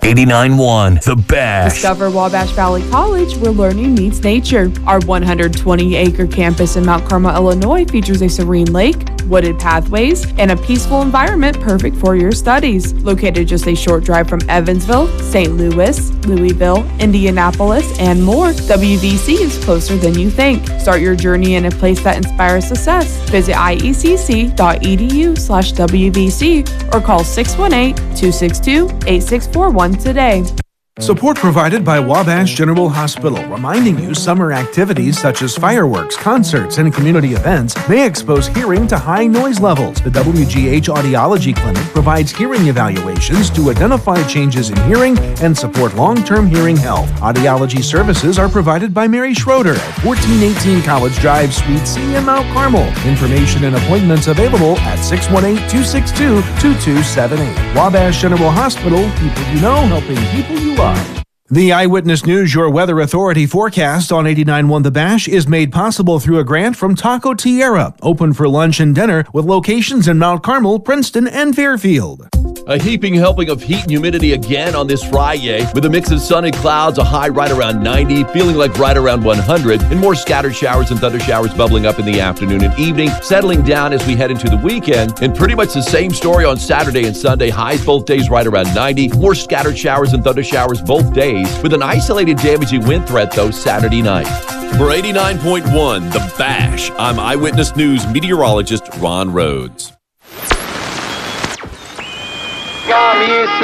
89.1 The Bash. Discover Wabash Valley College, where learning meets nature. Our 120-acre campus in Mount Carmel, Illinois features a serene lake, wooded pathways, and a peaceful environment perfect for your studies. Located just a short drive from Evansville, St. Louis, Louisville, Indianapolis, and more, WVC is closer than you think. Start your journey in a place that inspires success. Visit iecc.edu/WVC or call 618-262-8641 today. Support provided by Wabash General Hospital, reminding you summer activities such as fireworks, concerts, and community events may expose hearing to high noise levels. The WGH Audiology Clinic provides hearing evaluations to identify changes in hearing and support long-term hearing health. Audiology services are provided by Mary Schroeder at 1418 College Drive, Suite C in Mount Carmel. Information and appointments available at 618-262-2278. Wabash General Hospital, people you know, helping people you love. The Eyewitness News, your weather authority forecast on 89.1 The Bash is made possible through a grant from Taco Tierra, open for lunch and dinner with locations in Mount Carmel, Princeton, and Fairfield. A heaping helping of heat and humidity again on this Friday, with a mix of sun and clouds, a high right around 90, feeling like right around 100, and more scattered showers and thunder showers bubbling up in the afternoon and evening, settling down as we head into the weekend. And pretty much the same story on Saturday and Sunday, highs both days right around 90, more scattered showers and thunder showers both days, with an isolated damaging wind threat though Saturday night. For 89.1 The Bash, I'm Eyewitness News meteorologist Ron Rhodes.